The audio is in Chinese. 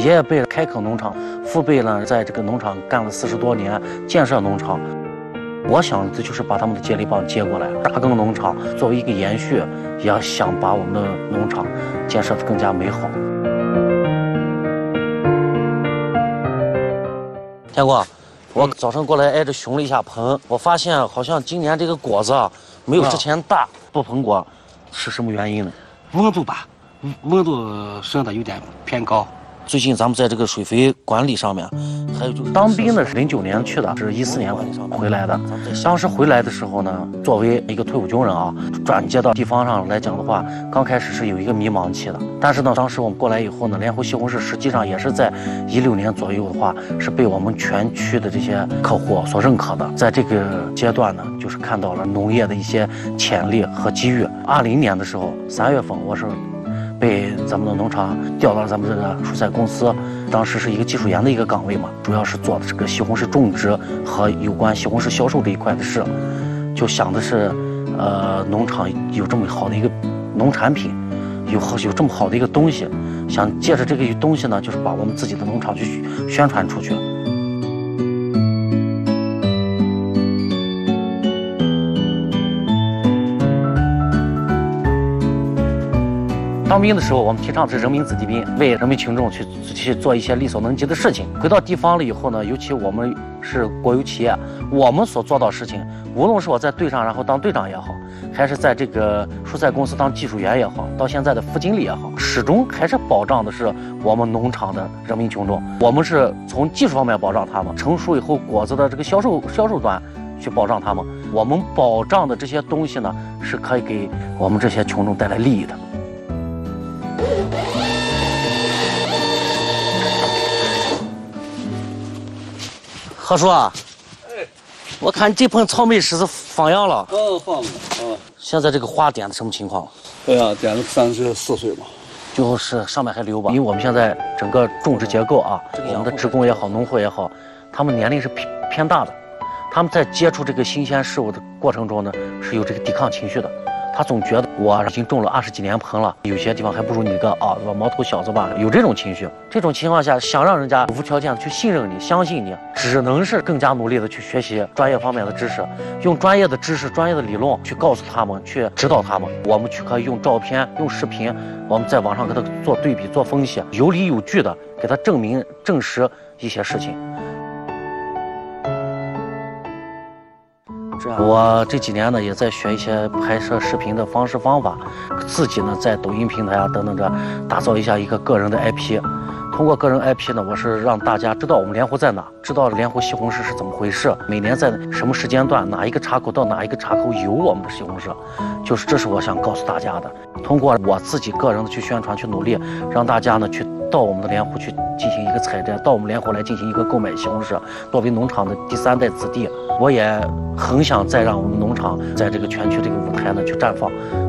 爷爷辈开垦农场，父辈呢在这个农场干了40多年，建设农场。我想这就是把他们的接力棒接过来，扎根农场作为一个延续，也想把我们的农场建设得更加美好。天哥，我早晨过来挨着巡了一下棚，我发现好像今年这个果子啊没有之前大，不膨果是什么原因呢？ 温度吧，温度升的有点偏高。 最近咱们在这个水肥管理上面，还有就是当兵的是09年去的，是14年回来的。当时回来的时候呢，作为一个退伍军人啊，转接到地方上来讲的话，刚开始是有一个迷茫期的。但是呢，当时我们过来以后呢，莲湖西红柿实际上也是在16年左右的话，是被我们全区的这些客户所认可的。在这个阶段呢，就是看到了农业的一些潜力和机遇。20年的时候，3月份我是被咱们的农场调到了咱们这个蔬菜公司，当时是一个技术员的一个岗位嘛，主要是做的这个西红柿种植和有关西红柿销售这一块的事，就想的是，农场有这么好的一个农产品，有这么好的一个东西，想借着这个东西呢，就是把我们自己的农场去宣传出去。当兵的时候，我们提倡的是人民子弟兵，为人民群众去做一些力所能及的事情。回到地方了以后呢，尤其我们是国有企业，我们所做到的事情，无论是我在队上然后当队长也好，还是在这个蔬菜公司当技术员也好，到现在的副经理也好，始终还是保障的是我们农场的人民群众。我们是从技术方面保障他们，成熟以后果子的这个销售端去保障他们。我们保障的这些东西呢，是可以给我们这些群众带来利益的。何叔啊，我看这盆草莓柿子放秧了。 放了。 现在这个花点的什么情况？ 对呀，点了34岁嘛。 就是上面还留吧，因为我们现在整个种植结构啊，我们的职工也好，农户也好，他们年龄是偏大的，他们在接触这个新鲜事物的过程中呢，是有这个抵抗情绪的。他总觉得我已经种了20几年棚了，有些地方还不如你个对吧，毛头小子吧，有这种情绪。这种情况下，想让人家无条件的去信任你、相信你，只能是更加努力的去学习专业方面的知识，用专业的知识、专业的理论去告诉他们，去指导他们。我们去可以用照片、用视频，我们在网上给他做对比、做分析，有理有据的给他证实一些事情。我这几年呢，也在学一些拍摄视频的方式方法，自己呢在抖音平台啊等等着打造一下一个个人的 IP。通过个人 IP 呢，我是让大家知道我们莲湖在哪，知道莲湖西红柿是怎么回事，每年在什么时间段哪一个岔口到哪一个岔口有我们的西红柿，这是我想告诉大家的。通过我自己个人的去宣传去努力，让大家呢去到我们的莲湖去进行一个采摘，到我们莲湖来进行一个购买西红柿。作为农场的第3代子弟，我也很想再让我们农场在这个全区这个舞台呢去绽放。